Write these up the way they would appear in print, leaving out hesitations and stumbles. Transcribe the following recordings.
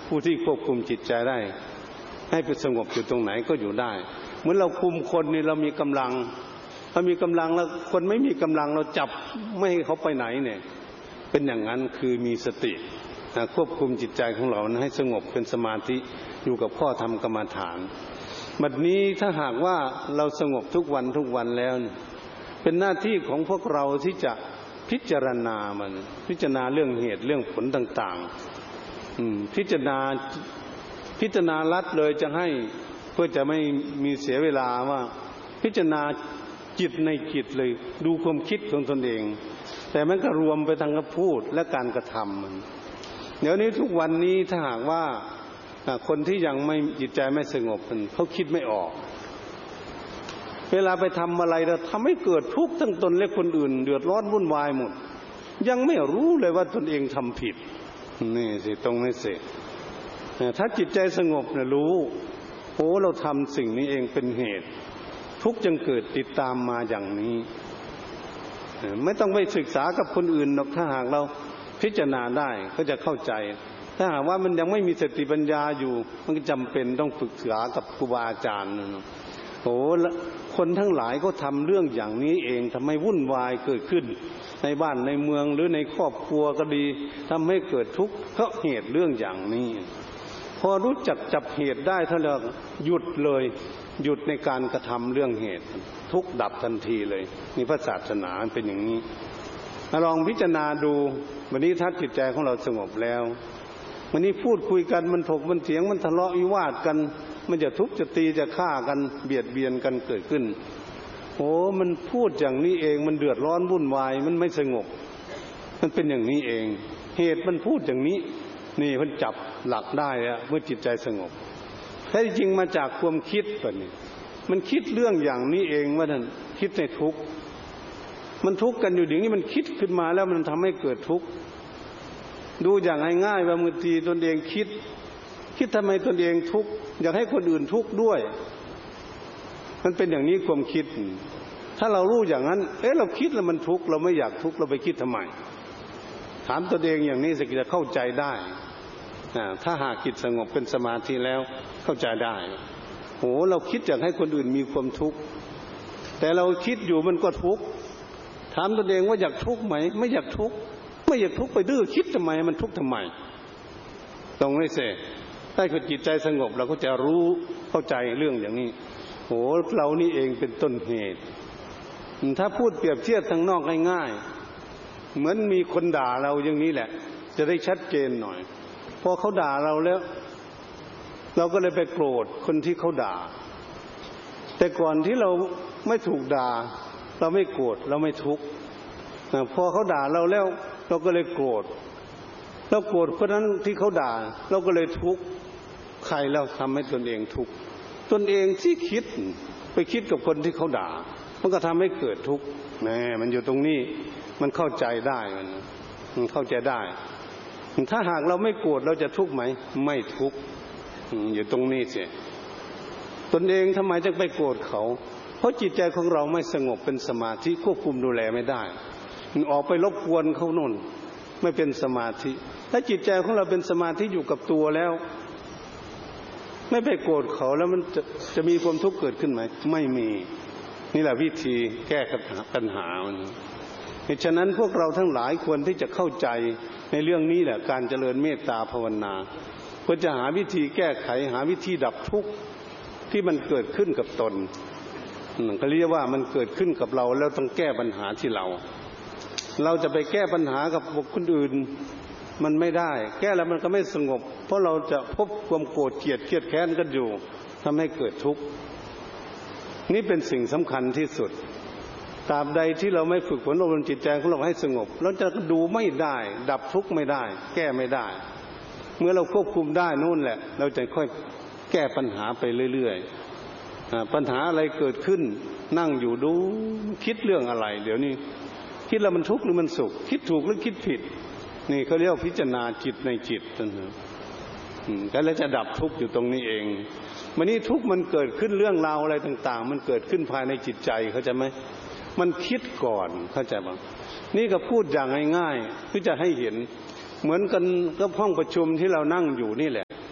ผู้ที่ควบคุมจิตใจได้ให้ไปสงบอยู่ตรงไหนก็อยู่ได้เหมือนเราคุมคนนี่เรามีกำลังถ้ามีกำลังแล้วคนไม่มีกำลังเราจับไม่ให้เขาไปไหนเนี่ยเป็นอย่างนั้นคือมีสติควบคุมจิตใจของเราให้สงบเป็นสมาธิอยู่กับข้อธรรมกรรมฐานบัดนี้ถ้าหากว่าเราสงบทุกวันแล้วเป็นหน้าที่ของพวกเราที่จะพิจารณามันพิจารณาเรื่องเหตุเรื่องผลต่างๆพิจารณาลัดเลยจะให้เพื่อจะไม่มีเสียเวลาว่าพิจารณาจิตในจิตเลยดูความคิดของตนเองแต่มันก็รวมไปทั้งคำพูดและการกระทำมันเดี๋ยวนี้ทุกวันนี้ถ้าหากว่าคนที่ยังไม่จิตใจไม่สงบเขาคิดไม่ออกเวลาไปทำอะไรเราทำให้เกิดทุกข์ทั้งตนและคนอื่นเดือดร้อนวุ่นวายหมดยังไม่รู้เลยว่าตนเองทำผิดนี่สิตรงนี้สิถ้าจิตใจสงบเนี่ยรู้โอ้เราทำสิ่งนี้เองเป็นเหตุทุกข์จึงเกิดติดตามมาอย่างนี้ไม่ต้องไปศึกษากับคนอื่นหรอกถ้าหากเราพิจารณาได้ก็จะเข้าใจถ้าหากว่ามันยังไม่มีสติปัญญาอยู่มันก็จำเป็นต้องฝึกษากับครูบาอาจารย์โอ้คนทั้งหลายก็ทำเรื่องอย่างนี้เองทำให้วุ่นวายเกิดขึ้นในบ้านในเมืองหรือในครอบครัวก็ดีทำให้เกิดทุกข์เพราะเหตุเรื่องอย่างนี้พอรู้จักจับเหตุได้เท่านั้นหยุดเลยหยุดในการกระทำเรื่องเหตุทุกข์ดับทันทีเลยนี่พระศาสนาเป็นอย่างนี้ลองพิจารณาดูวันนี้ถ้าจิตใจของเราสงบแล้ววันนี้พูดคุยกันมันถกมันเถียงมันทะเลาะวิวาทกันมันจะทุบจะตีจะฆ่ากันเบียดเบียนกันเกิดขึ้นโอ้มันพูดอย่างนี้เองมันเดือดร้อนวุ่นวายมันไม่สงบมันเป็นอย่างนี้เองเหตุมันพูดอย่างนี้นี่มันจับหลักได้แล้วเมื่อจิตใจสงบแท้จริงมาจากความคิดป่ะนี่มันคิดเรื่องอย่างนี้เองว่าท่านคิดในทุกข์มันทุกข์กันอยู่อย่างนี้มันคิดขึ้นมาแล้วมันทำให้เกิดทุกข์ดูอย่างง่ายๆว่าบางทีตนเองคิดทำไมตนเองทุกข์อยากให้คนอื่นทุกข์ด้วยมันเป็นอย่างนี้ความคิดถ้าเรารู้อย่างนั้นเราคิดแล้วมันทุกข์เราไม่อยากทุกข์เราไปคิดทำไมถามตนเองอย่างนี้จะเข้าใจได้ถ้าหากจิตสงบเป็นสมาธิแล้วเข้าใจได้โหเราคิดอยากให้คนอื่นมีความทุกข์แต่เราคิดอยู่มันก็ทุกข์ถามตนเองว่าอยากทุกข์ไหมไม่อยากทุกข์ไม่อยากทุกข์ไปดื้อคิดทำไมมันทุกข์ทำไมตรงนี้สิถ้าจิตใจสงบเราก็จะรู้เข้าใจเรื่องอย่างนี้โหเรานี่เองเป็นต้นเหตุถ้าพูดเปรียบเทียบทางนอกง่ายๆเหมือนมีคนด่าเราอย่างนี้แหละจะได้ชัดเจนหน่อยพอเขาด่าเราแล้วเราก็เลยไปโกรธคนที่เขาด่าแต่ก่อนที่เราไม่ถูกด่าเราไม่โกรธเราไม่ทุกข์พอเขาด่าเราแล้วเราก็เลยโกรธเราโกรธคนนั้นที่เขาด่าเราก็เลยทุกข์ใครเราทำให้ตนเองทุกข์ตนเองที่คิดไปคิดกับคนที่เขาด่ามันก็ทำให้เกิดทุกข์มันอยู่ตรงนี้มันเข้าใจได้มันเข้าใจได้ถ้าหากเราไม่โกรธเราจะทุกข์ไหมไม่ทุกข์อยู่ตรงนี้สิตนเองทำไมจึงไปโกรธเขาเพราะจิตใจของเราไม่สงบเป็นสมาธิควบคุมดูแลไม่ได้ออกไปรบกวนเขาโน่นไม่เป็นสมาธิถ้าจิตใจของเราเป็นสมาธิอยู่กับตัวแล้วไม่ไปโกรธเขาแล้วมันจะมีความทุกข์เกิดขึ้นไหมไม่มีนี่แหละวิธีแก้ปัญหามันฉะนั้นพวกเราทั้งหลายควรที่จะเข้าใจในเรื่องนี้แหละการเจริญเมตตาภาวนาควรจะหาวิธีแก้ไขหาวิธีดับทุกข์ที่มันเกิดขึ้นกับตนก็เรียกว่ามันเกิดขึ้นกับเราแล้วต้องแก้ปัญหาที่เราจะไปแก้ปัญหากับบุคคลอื่นมันไม่ได้แก้แล้วมันก็ไม่สงบเพราะเราจะพบความโกรธเกลียดเครียดแค้นกันอยู่ทำให้เกิดทุกข์นี่เป็นสิ่งสำคัญที่สุดตราบใดที่เราไม่ฝึกฝนอบรมจิตใจของเราให้สงบเราจะดูไม่ได้ดับทุกข์ไม่ได้แก้ไม่ได้เมื่อเราควบคุมได้นู่นแหละเราจะค่อยแก้ปัญหาไปเรื่อยๆปัญหาอะไรเกิดขึ้นนั่งอยู่ดูคิดเรื่องอะไรเดี๋ยวนี้คิดแล้วมันทุกข์หรือมันสุขคิดถูกหรือคิดผิดนี่เขาเรียกพิจารณาจิตในจิตนั่นแล้วจะดับทุกข์อยู่ตรงนี้เองวันนี้ทุกข์มันเกิดขึ้นเรื่องราวอะไรต่างๆมันเกิดขึ้นภายในจิตใจเข้าใจไหมมันคิดก่อนเข้าใจมั้ยนี่ก็พูดอย่างง่ายๆเพื่อจะให้เห็นเหมือนกันกับห้องประชุมที่เรานั่งอยู่นี่แหละ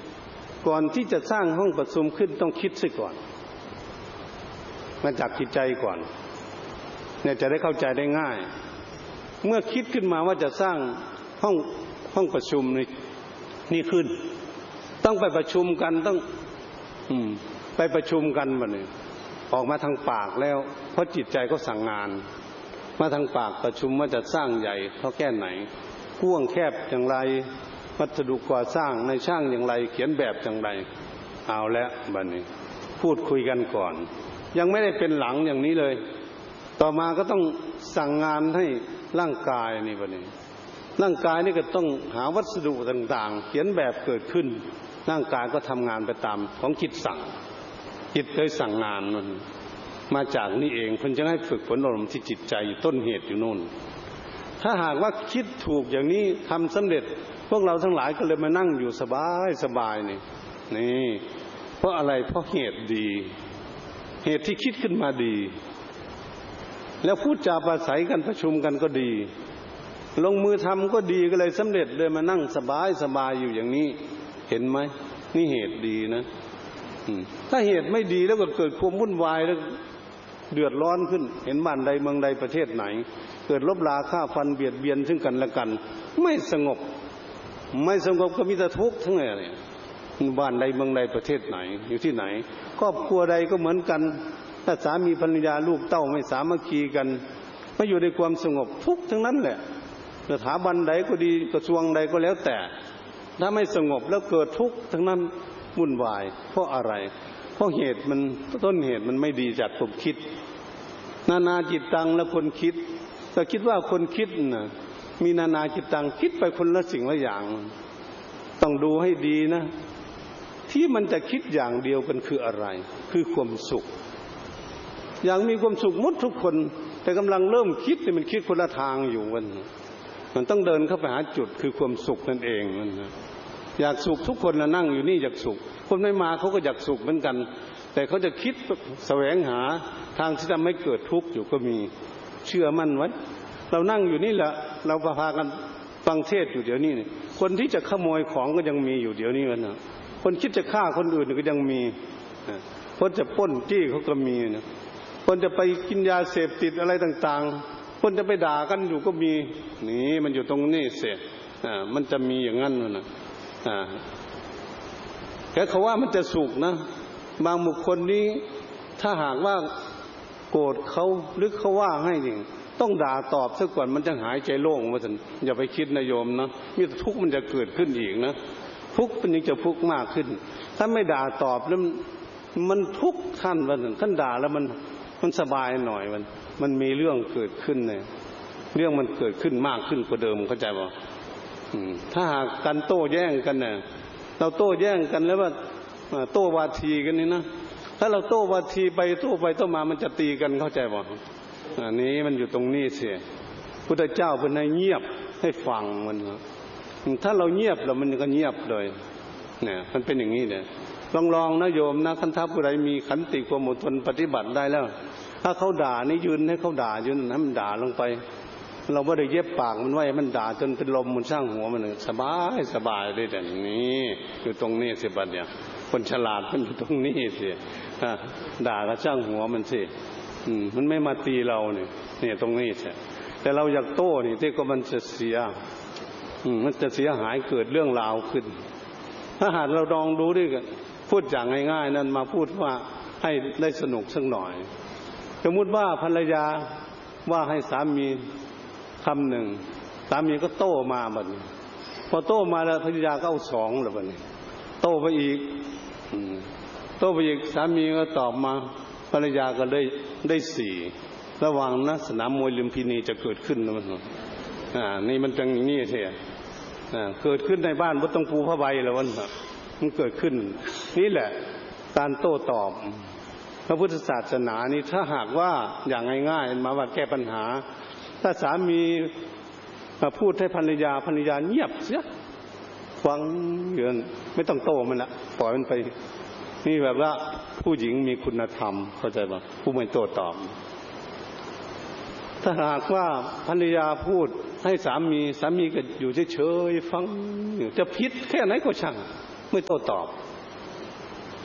ก่อนที่จะสร้างห้องประชุมขึ้นต้องคิดซะก่อนมาจากจิตใจก่อนเนี่ยจะได้เข้าใจได้ง่ายเมื่อคิดขึ้นมาว่าจะสร้างห้องประชุมนี่ขึ้นต้องไปประชุมกันต้องไปประชุมกันบัดนี้ออกมาทางปากแล้วเพราะจิตใจก็สั่งงานมาทางปากประชุมว่าจะสร้างใหญ่เท่าแค่ไหนกว้างแคบอย่างไรวัสดุก่อสร้างในช่างอย่างไรเขียนแบบอย่างไรเอาแล้วบัดนี้พูดคุยกันก่อนยังไม่ได้เป็นหลังอย่างนี้เลยต่อมาก็ต้องสั่งงานให้ร่างกายนี่บัดนี้ร่างกายนี่ก็ต้องหาวัสดุต่างๆเขียนแบบเกิดขึ้นร่างกายก็ทำงานไปตามของจิตสั่งจิตเคยสั่งงานมันมาจากนี่เองเพิ่นจะให้ฝึกฝนอารมณ์ที่จิตใจต้นเหตุอยู่นู่นถ้าหากว่าคิดถูกอย่างนี้ทำสำเร็จพวกเราทั้งหลายก็เลยมานั่งอยู่สบายนี่เพราะอะไรเพราะเหตุดีเหตุที่คิดขึ้นมาดีแล้วพูดจาปราศัยกันประชุมกันก็ดีลงมือทำก็ดีก็เลยสำเร็จเลยมานั่งสบายอยู่อย่างนี้เห็นไหมนี่เหตุดีนะถ้าเหตุไม่ดีแล้วก็เกิดความวุ่นวายแล้วเดือดร้อนขึ้นเห็นบ้านใดเมืองใดประเทศไหนเกิดลบราฆ่าฟันเบียดเบียนซึ่งกันและกันไม่สงบก็มีแต่ทุกข์ทั้งนั้นเนี่ยบ้านใดเมืองใดประเทศไหนอยู่ที่ไหนครอบครัวใดก็เหมือนกันถ้าสามีภรรยาลูกเต้าไม่สามัคคีกันไม่อยู่ในความสงบทุกข์ทั้งนั้นแหละสถาบันใดก็ดีกระทรวงใดก็แล้วแต่ถ้าไม่สงบแล้วเกิดทุกข์ทั้งนั้นวุ่นวายเพราะอะไรเพราะเหตุมันต้นเหตุมันไม่ดีจากความคิดนานาจิตตังแล้วคนคิดแต่คิดว่าคนคิดน่ะมีนานาจิตตังคิดไปคนละสิ่งละอย่างต้องดูให้ดีนะที่มันจะคิดอย่างเดียวกันคืออะไรคือความสุขอย่างมีความสุขหมดทุกคนแต่กำลังเริ่มคิดนี่มันคิดคนละทางอยู่มันต้องเดินเข้าไปหาจุดคือความสุขนั่นเองมันอยากสุขทุกคนนะนั่งอยู่นี่อยากสุขคนไม่มาเขาก็อยากสุขเหมือนกันแต่เขาจะคิดแสวงหาทางที่ทำให้เกิดทุกข์อยู่ก็มีเชื่อมั่นไว้เรานั่งอยู่นี่แหละเราพากันฟังเทศอยู่เดี๋ยวนี้คนที่จะขโมยของก็ยังมีอยู่เดี๋ยวนี้นะคนคิดจะฆ่าคนอื่นก็ยังมีคนจะปล้นจี้เขาก็มีนะคนจะไปกินยาเสพติดอะไรต่างๆคนจะไปด่ากันอยู่ก็มีนี่มันอยู่ตรงนี้เสียมันจะมีอย่างนั้นนะแค่เขาว่ามันจะสุขนะบางบุคคลนี้ถ้าหากว่าโกรธเขาหรือเขาว่าให้จริงต้องด่าตอบซะก่อนมันจะหายใจโล่งว่าท่านอย่าไปคิดนะโยมนะมีทุกข์มันจะเกิดขึ้นอีกนะทุกข์มันยิ่งจะทุกข์มากขึ้นถ้าไม่ด่าตอบแล้วมันทุกข์ท่านว่าท่านด่าแล้วมันสบายหน่อยมันมีเรื่องเกิดขึ้นเนี่ยเรื่องมันเกิดขึ้นมากขึ้นกว่าเดิมเข้าใจป่ะถ้าหากกันโต้แย้งกันเนี่ยเราโต้แย้งกันแล้วว่าโต้วาทีกันนี่นะถ้าเราโต้วาทีไปโต้มามันจะตีกันเข้าใจป่ะนี้มันอยู่ตรงนี้เสียพุทธเจ้าเป็นให้เงียบให้ฟังมันถ้าเราเงียบแล้วมันก็เงียบเลยเนี่ยมันเป็นอย่างนี้เนี่ยลองนะโยมนะคันทัพผู้ใดมีขันติความอดทนปฏิบัติได้แล้วถ้าเขาด่านี่ยืนให้เขาด่ายืนให้มันด่าลงไปเราไม่ได้เย็บปากมันไว้มันด่าจนเป็นลมมันสร้างหัวมันสบายเลยแต่นี้อยู่ตรงนี้สิบัดเนี่ยคนฉลาดมันอยู่ตรงนี้สิด่าก็สร้างหัวมันสิมันไม่มาตีเราเนี่ยตรงนี้สิแต่เราอยากโต้นี่ที่ก็มันจะเสียมันจะเสียหายเกิดเรื่องราวขึ้นถ้าหากเราลองดูด้วยกันพูดอย่างง่ายๆนั่นมาพูดว่าให้ได้สนุกสักหน่อยสมมติว่าภรรยาว่าให้สามีคำหนึ่งสามีก็โต้มาบัดนี้พอโต้มาแล้วภรรยาก็เอาสองแล้วบัดนี้โต้ไปอีกสามีก็ตอบมาภรรยาก็ได้สี่ระวังนะสนามมวยลุมพินีจะเกิดขึ้นนะมันนี่มันเป็นอย่างนี้เสียเกิดขึ้นในบ้านบ่ต้องปูผ้าใบแล้วมันเกิดขึ้นนี่แหละการโต้ตอบพระพุทธศาสนานี่ถ้าหากว่าอย่างง่ายๆมาว่าแก้ปัญหาถ้าสามีมาพูดให้ภรรยาเงียบเสียฟังเยือนไม่ต้องโต้มันละปล่อยมันไปนี่แบบว่าผู้หญิงมีคุณธรรมเข้าใจป่ะผู้ไม่โต้ตอบถ้าหากว่าภรรยาพูดให้สามีก็อยู่เฉยๆฟังจะผิดแค่ไหนก็ช่างไม่โต้ตอบ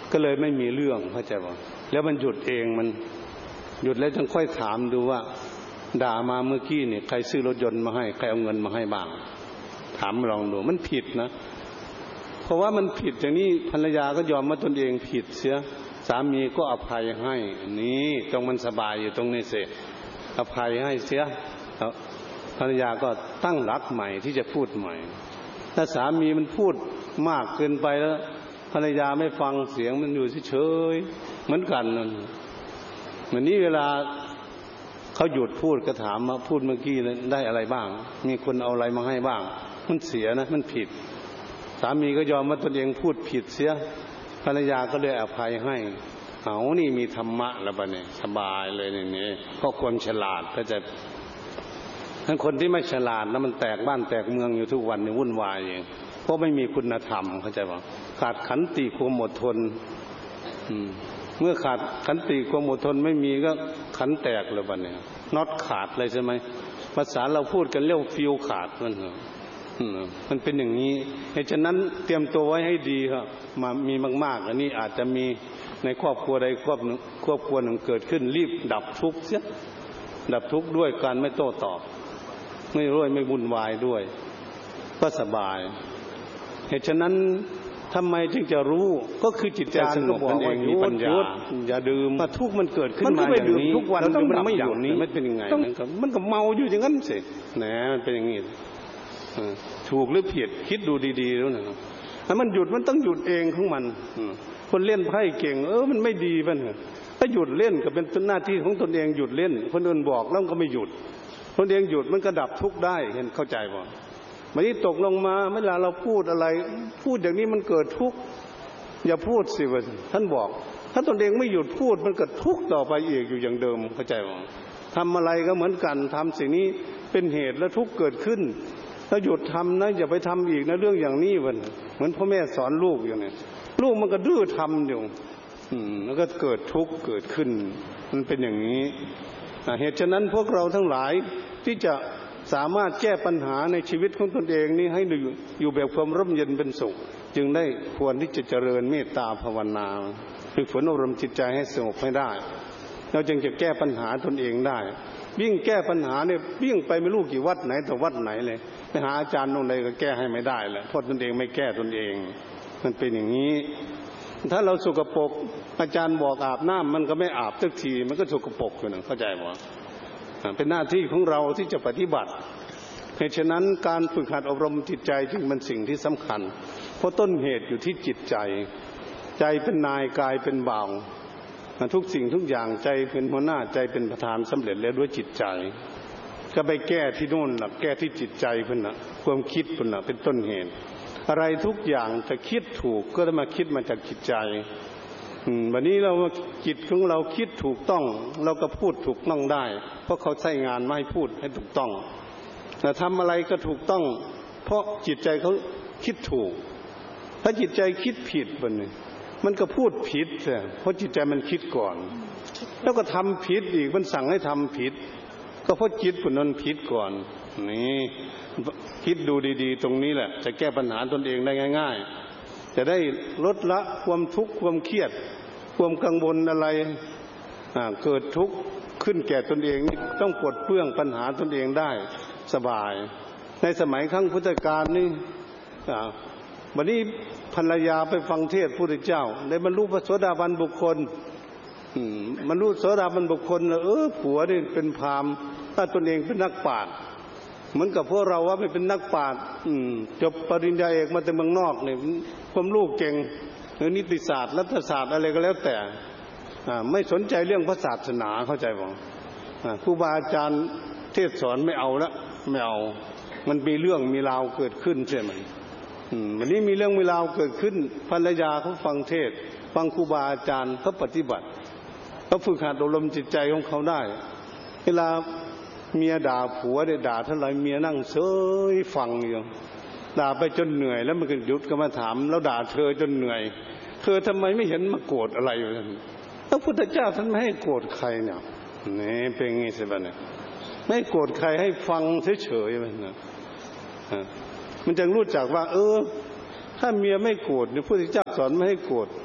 ก็เลยไม่มีเรื่องเข้าใจป่ะแล้วมันหยุดเองมันหยุดแล้วจึงค่อยถามดูว่าด่ามาเมื่อกี้เนี่ยใครซื้อรถยนต์มาให้ใครเอาเงินมาให้บ้างถามลองดูมันผิดนะเพราะว่ามันผิดอย่างนี้ภรรยาก็ยอมว่าตนเองผิดเสียสามีก็อภัยให้นี่ตรงมันสบายอยู่ตรงนี้เสียอภัยให้เสียภรรยาก็ตั้งหลักใหม่ที่จะพูดใหม่ถ้าสามีมันพูดมากเกินไปแล้วภรรยาไม่ฟังเสียงมันอยู่เฉยๆเหมือนกันนั่นเหมือนนี้เวลาเขาหยุดพูดก็ถามมาพูดเมื่อกี้ได้อะไรบ้างมีคนเอาอะไรมาให้บ้างมันเสียนะมันผิดสามีก็ยอมว่าตนเองพูดผิดเสียภรรยาก็เลยอภัยให้เอานี่มีธรรมะแล้วบัดนี้สบายเลยนี่ก็ความฉลาดก็จะทั้งคนที่ไม่ฉลาดแล้วมันแตกบ้านแตกเมืองอยู่ทุกวันนี่วุ่นวายเองเพราะไม่มีคุณธรรมเข้าใจป่ะขาดขันติความอดทนเมื่อขาดขันติความอดทนไม่มีก็ขันแตกเลยบัดนี้น็อตขาดเลยใช่ไหมภาษาเราพูดกันเรียกฟิวขาดมันเป็นอย่างนี้ฉะนั้นเตรียมตัวไว้ให้ดีครับมามีมากๆอันนี้อาจจะมีในครอบครัวใดครอบครัวหนึ่งเกิดขึ้นรีบดับทุกข์เสียดับทุกข์ด้วยการไม่โต้ตอบไม่ร่วยไม่วุ่นวายด้วยก็สบายเหตุฉะนั้นทำไมจึงจะรู้ก็คือจิตใจสงบนั่นเองมีปัญญาอย่าดื่มทุกข์มันเกิดขึ้นมาอย่างนี้ทุกวันแล้วมันไม่หยุดนี้มันเป็นยังไงมันก็เมาอยู่อย่างนั้นสิแหนมันเป็นอย่างนี้ถูกหรือผิดคิดดูดีๆแล้วนะถ้ามันหยุดมันต้องหยุดเองของมันคนเล่นไพ่เก่งมันไม่ดีป่ะเนี่ยถ้าหยุดเล่นก็เป็นหน้าที่ของตนเองหยุดเล่นคนอื่นบอกแล้วก็ไม่หยุดตนเองหยุดมันก็ดับทุกข์ได้เห็นเข้าใจป่ะวันนี้ตกลงมาเวลาเราพูดอะไรพูดอย่างนี้มันเกิดทุกข์อย่าพูดสิวะท่านบอกถ้าตนเองไม่หยุดพูดมันเกิดทุกข์ต่อไปอีกอยู่อย่างเดิมเข้าใจป่ะทำอะไรก็เหมือนกันทำสิ่งนี้เป็นเหตุและทุกข์เกิดขึ้นถ้าหยุดทำนะอย่าไปทำอีกนะเรื่องอย่างนี้วันเหมือนพ่อแม่สอนลูกอย่างนี้ลูกมันก็ดื้อทำอยู่แล้วก็เกิดทุกข์เกิดขึ้นมันเป็นอย่างนี้เหตุฉะนั้นพวกเราทั้งหลายที่จะสามารถแก้ปัญหาในชีวิตของตนเองนี้ให้อยู่แบบความร่มเย็นเป็นสุขจึงได้ควรที่จะเจริญเมตตาภาวนาฝึกฝนอบรมจิตใจให้สงบให้ได้เราจึงจะแก้ปัญหาตนเองได้วิ่งแก้ปัญหาเนี่ยวิ่งไปไม่รู้กี่วัดไหนแต่วัดไหนเลยไปหาอาจารย์ตรงไหนก็แก้ให้ไม่ได้แหละเพราะตนเองไม่แก้ตนเองมันเป็นอย่างนี้ถ้าเราสกปรกอาจารย์บอกอาบน้ำมันก็ไม่อาบสักทีมันก็สกปรกอยู่นะเข้าใจไหมเป็นหน้าที่ของเราที่จะปฏิบัติเหตุฉะนั้นการฝึกหัดอบรมจิตใจจึงเป็นสิ่งที่สำคัญเพราะต้นเหตุอยู่ที่จิตใจใจเป็นนายกายเป็นบ่าวทุกสิ่งทุกอย่างใจเป็นหัวหน้าใจเป็นประธานสำเร็จแล้วด้วยจิตใจก็ไปแก้ที่โน่นล่ะแก้ที่จิตใจเพิ่นน่ะความคิดเพิ่นน่ะเป็นต้นเหตุอะไรทุกอย่างจะคิดถูกก็ต้องมาคิดมาจากจิตใจวันนี้เราจิตของเราคิดถูกต้องเราก็พูดถูกต้องได้เพราะเขาใช้งานมาให้พูดให้ถูกต้องแต่ทำอะไรก็ถูกต้องเพราะจิตใจเขาคิดถูกถ้าจิตใจคิดผิดมันก็พูดผิดเพราะจิตใจมันคิดก่อนแล้วก็ทำผิดอีกมันสั่งให้ทำผิดก็เพราะจิตผุนนั้นผิดก่อนนี่คิดดูดีๆตรงนี้แหละจะแก้ปัญหาตนเองได้ง่ายๆจะได้ลดละความทุกข์ความเครียดความกังวลอะไรเกิดทุกข์ขึ้นแก่ตนเองต้องปลดเปลื้องปัญหาตนเองได้สบายในสมัยครั้งพุทธกาลนี่วันนี้ภรรยาไปฟังเทศน์พระพุทธเจ้าได้บรรลุพระโสดาบันบุคคลบรรลุโสดาบันบุคคลผัวนี่เป็นพราหมณ์ถ้าตนเองเป็นนักปราชญ์เหมือนกับพวกเราว่าไม่เป็นนักปราชญ์จบปริญญาเอกมาแต่เมืองนอกเนี่ยความรู้เก่งหรือนิติศาสตร์รัฐศาสตร์อะไรก็แล้วแต่ไม่สนใจเรื่องพระศาสนาเข้าใจบ่ครูบาอาจารย์เทศสอนไม่เอาละไม่เอามันมีเรื่องมีราวเกิดขึ้นใช่ไหมวันนี้มีเรื่องมีราวเกิดขึ้นภรรยาเขาฟังเทศฟังครูบาอาจารย์เขาปฏิบัติเขาฝึกหัดอบรมจิตใจของเขาได้เวลาเมียด่าผัวด่าเท่าไรเมียนั่งเฉยฟังอยู่ด่าไปจนเหนื่อยแล้วมันก็หยุดก็มาถามแล้วด่าเธอจนเหนื่อยเธอทำไมไม่เห็นมาโกรธอะไรอยู่ท่านพระพุทธเจ้าท่านไม่ให้โกรธใครเนี่ยนี่เป็นไงสิบ้าเนี่ยไม่โกรธใครให้ฟังเฉยๆมันนะมันจะรู้จักว่าถ้าเมียไม่โกรธเนี่ยพระพุทธเจ้าสอนไม่ให้โกรธ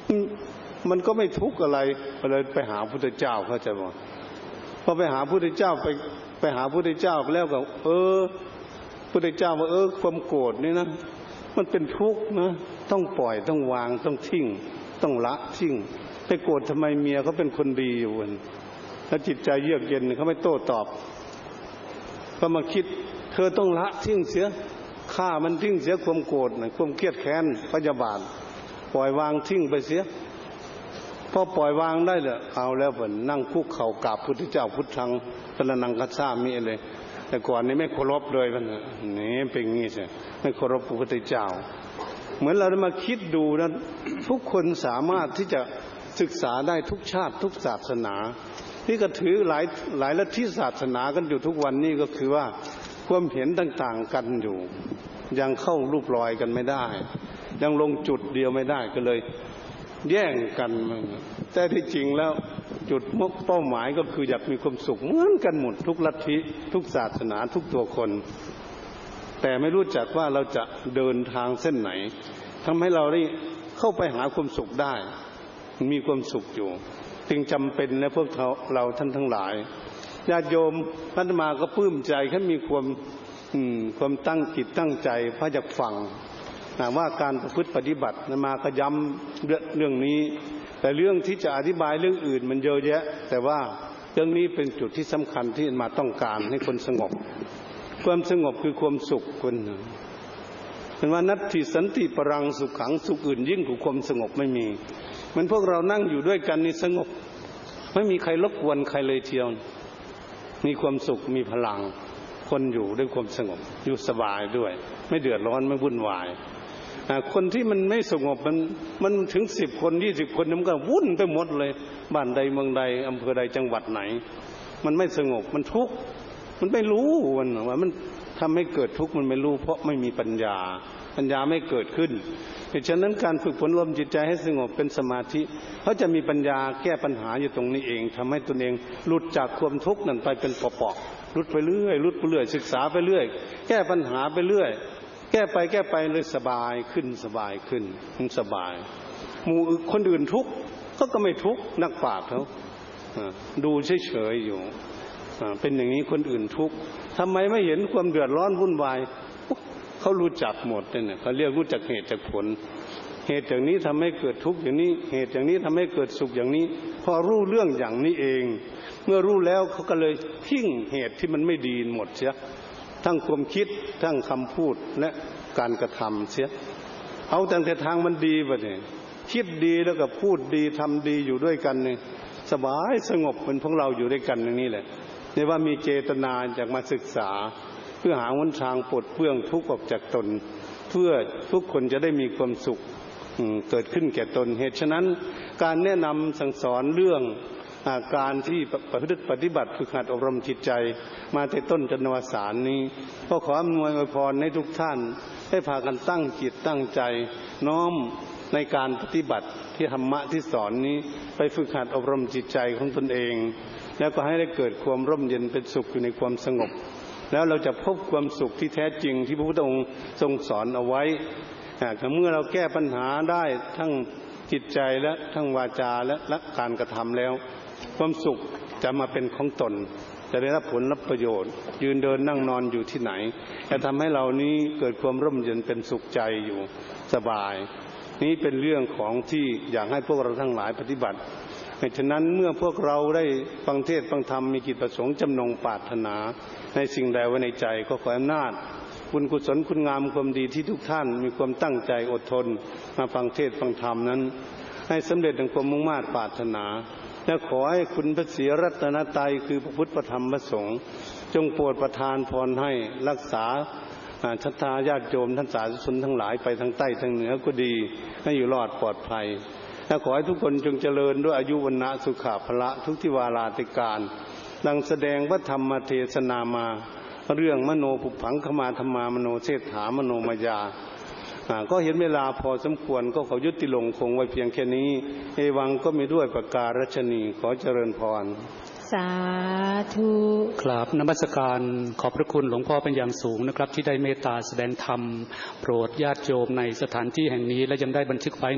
มันก็ไม่ทุกข์อะไรเลยไปหาพระพุทธเจ้าเข้าใจบ่พอไปหาพระพุทธเจ้าไปหาพระพุทธเจ้าแล้วก็พระพุทธเจ้าว่าความโกรธนี่นะมันเป็นทุกข์นะต้องปล่อยต้องวางต้องทิ้งต้องละทิ้งไปโกรธทำไมเมียเขาเป็นคนดีอยู่ถ้าจิตใจเยือกเย็นเขาไม่โต้ตอบก็มาคิดเธอต้องละทิ้งเสียฆ่ามันทิ้งเสียความโกรธความเครียดแค้นพยาบาทปล่อยวางทิ้งไปเสียพอปล่อยวางได้เลยเอาแล้วผมนั่งคุกเข่ากราบพุทธเจ้าพุทธังสรณังคัจฉามิเลยแต่ก่อนนี้ไม่เคารพเลยมันนี่เป็นงี้ใช่ไม่เคารพพระพุทธเจ้าเหมือนเราได้มาคิดดูนะทุกคนสามารถที่จะศึกษาได้ทุกชาติทุกศาสนาที่ก็ถือหลายลัทธิศาสนากันอยู่ทุกวันนี้ก็คือว่าความเห็นต่างๆกันอยู่ยังเข้ารูปรอยกันไม่ได้ยังลงจุดเดียวไม่ได้ก็เลยแย่งกันแต่ที่จริงแล้วจุดเป้าหมายก็คืออยากมีความสุขเหมือนกันหมดทุกลัทธิทุกศาสนาทุกตัวคนแต่ไม่รู้จักว่าเราจะเดินทางเส้นไหนทำให้เราได้เข้าไปหาความสุขได้มีความสุขอยู่จึงจำเป็นและพวกเราท่านทั้งหลายญาติโยมอาตมาก็ปลื้มใจแค่มีความตั้งจิตตั้งใจเพราะอยากฟังว่าการประพฤติปฏิบัติมาก็ย้ำเรื่องนี้แต่เรื่องที่จะอธิบายเรื่องอื่นมันเยอะแยะแต่ว่าเรื่องนี้เป็นจุดที่สำคัญที่มาต้องการให้คนสงบความสงบคือความสุขคนเป็นว่านัตถิสันติปรังสุขขังสุขอื่นยิ่งกว่าความสงบไม่มีมันพวกเรานั่งอยู่ด้วยกันนี่สงบไม่มีใครรบกวนใครเลยเทียวมีความสุขมีพลังคนอยู่ด้วยความสงบอยู่สบายด้วยไม่เดือดร้อนไม่วุ่นวายคนที่มันไม่สงบมันถึง10 คน20 คนมันก็วุ่นไปหมดเลยบ้านใดเมืองใดอำเภอใดจังหวัดไหนมันไม่สงบมันทุกข์มันไม่รู้ว่ามันทำให้เกิดทุกข์มันไม่รู้เพราะไม่มีปัญญาไม่เกิดขึ้นเพราะฉะนั้นการฝึกฝนลมจิตใจให้สงบเป็นสมาธิเขาจะมีปัญญาแก้ปัญหาอยู่ตรงนี้เองทำให้ตนเองหลุดจากความทุกข์นั้นไปเป็นเปาะๆหลุดไปเรื่อยศึกษาไปเรื่อยแก้ปัญหาไปเรื่อยแก้ไปเลยสบายขึ้นมันสบายหมู่คนอื่นทุกข์ก็ไม่ทุกข์นักปราชญ์เขาดูเฉยๆอยู่เป็นอย่างนี้คนอื่นทุกข์ทำไมไม่เห็นความเดือดร้อนวุ่นวายเขารู้จักหมดเนี่ยเขาเรียกรู้จักเหตุจากผลเหตุอย่างนี้ทำให้เกิดทุกข์อย่างนี้เหตุอย่างนี้ทำให้เกิดสุขอย่างนี้พอรู้เรื่องอย่างนี้เองเมื่อรู้แล้วเขาก็เลยทิ้งเหตุที่มันไม่ดีหมดเสียทั้งความคิดทั้งคำพูดและการกระทำเสียเอาแต่ทางมันดีไปเนี่ยคิดดีแล้วก็พูดดีทำดีอยู่ด้วยกันเนี่ยสบายสงบเหมือนพวกเราอยู่ด้วยกันอย่างนี้แหละนี่ว่ามีเจตนาจากมาศึกษาเพื่อหาหนทางปลดเปลื้องทุกข์ออกจากตนเพื่อทุกคนจะได้มีความสุขเกิดขึ้นแก่ตนเหตุฉะนั้นการแนะนำสั่งสอนเรื่องการที่ประพฤติปฏิบัติฝึกหัดอบรมจิตใจมาแต่ต้นจนอวสานนี้ก็ขออำนวยอวยพรให้ทุกท่านได้พากันตั้งจิตตั้งใจน้อมในการปฏิบัติที่ธรรมะที่สอนนี้ไปฝึกหัดอบรมจิตใจของตนเองแล้วก็ให้ได้เกิดความร่มเย็นเป็นสุขอยู่ในความสงบแล้วเราจะพบความสุขที่แท้จริงที่พระพุทธองค์ทรงสอนเอาไว้เมื่อเราแก้ปัญหาได้ทั้งจิตใจและทั้งวาจาและการกระทำแล้วความสุขจะมาเป็นของตนจะได้รับผลรับประโยชน์ยืนเดินนั่งนอนอยู่ที่ไหนจะทำให้เรานี้เกิดความร่มเย็นเป็นสุขใจอยู่สบายนี้เป็นเรื่องของที่อยากให้พวกเราทั้งหลายปฏิบัติฉะนั้นเมื่อพวกเราได้ฟังเทศน์ฟังธรรมมีกิจประสงค์จำนงปรารถนาในสิ่งใดไว้ในใจก็ขออำนาจบุญกุศลคุณงามความดีที่ทุกท่านมีความตั้งใจอดทนมาฟังเทศน์ฟังธรรมนั้นให้สำเร็จดังความมุ่งมา่ปรารถนาและขอให้คุณพระศรีรัตนตรัยคือพระพุทธพระธรรมพระสงฆ์จงโปรดประทานพรให้รักษาศรัทธาญาติโยมท่านสาธุชนทั้งหลายไปทางใต้ทางเหนือก็ดีให้อยู่รอดปลอดภัยและขอให้ทุกคนจงเจริญด้วยอายุวรรณะสุขภละทุกทิวาราติการดังแสดงพระธรรมเทศนามาเรื่องมโนปุพังคมาธรรมามโนเศรษฐามโนมายาก็เห็นเวลาพอสมควรก็ขอยุติลงคงไว้เพียงแค่นี้เอวังก็มีด้วยประการฉนีขอเจริญพรสาธุกราบนมัสการขอบพระคุณหลวงพ่อเป็นอย่างสูงนะครับที่ได้เมตตาแสดงธรรมโปรดญาติโยมในสถานที่แห่งนี้และยังได้บันทึกไว้